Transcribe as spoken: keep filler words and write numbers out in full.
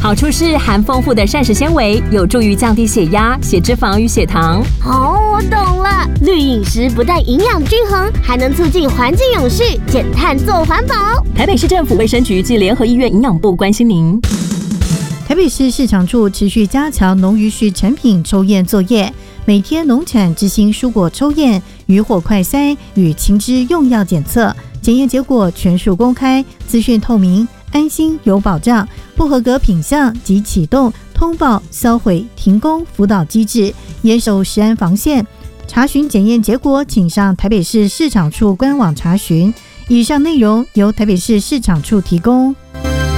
好处是含丰富的膳食纤维，有助于降低血压、血脂肪与血糖。 哦，我懂了，绿饮食不但营养均衡，还能促进环境永续，减碳做环保。 台北市政府卫生局及联合医院营养部关心您。 台北市市场处持续加强农渔畜产品抽验作业，每天农产执行蔬果抽验、渔获快筛与禽只用药检测，检验结果全数公开，资讯透明，安心有保障。不合格品项及启动通报、销毁、停工辅导机制，严守食安防线。查询检验结果，请上台北市市场处官网查询。以上内容由台北市市场处提供。